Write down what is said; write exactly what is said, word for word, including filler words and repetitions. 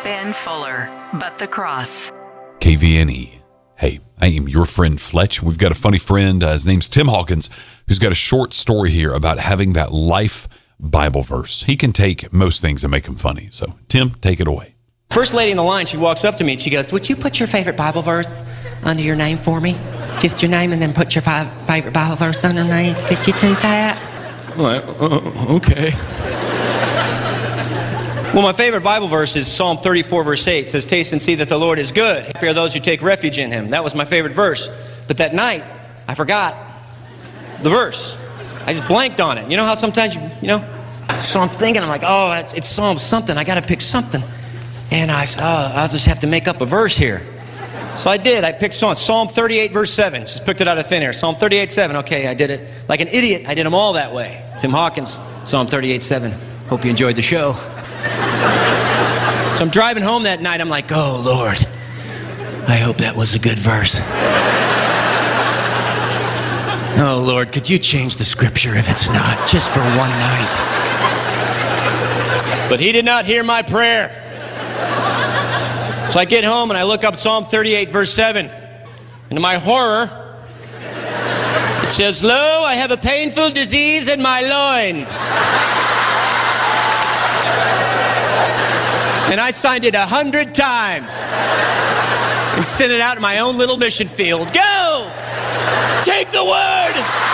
Ben Fuller, But the Cross. K V N E. Hey, I am your friend Fletch. We've got a funny friend. Uh, his name's Tim Hawkins, who's got a short story here about having that life Bible verse. He can take most things and make them funny. So, Tim, take it away. First lady in the line, she walks up to me and she goes, "Would you put your favorite Bible verse under your name for me? Just your name and then put your fi- favorite Bible verse underneath. Could you do that?" Well, uh, okay. Well, my favorite Bible verse is Psalm thirty-four, verse eight. It says, "Taste and see that the Lord is good. Happy are those who take refuge in him." That was my favorite verse. But that night, I forgot the verse. I just blanked on it. You know how sometimes you, you know? So I'm thinking, I'm like, oh, it's, it's Psalm something. I got to pick something. And I said, oh, I'll just have to make up a verse here. So I did. I picked Psalm, Psalm thirty-eight, verse seven. Just picked it out of thin air. Psalm thirty-eight, seven. Okay, I did it. Like an idiot, I did them all that way. Tim Hawkins, Psalm thirty-eight, seven. Hope you enjoyed the show. So I'm driving home that night. I'm like, oh, Lord, I hope that was a good verse. Oh, Lord, could you change the scripture if it's not, just for one night? But he did not hear my prayer. So I get home and I look up Psalm thirty-eight, verse seven. And to my horror, it says, "Lo, I have a painful disease in my loins." And I signed it a hundred times and sent it out in my own little mission field. Go! Take the word!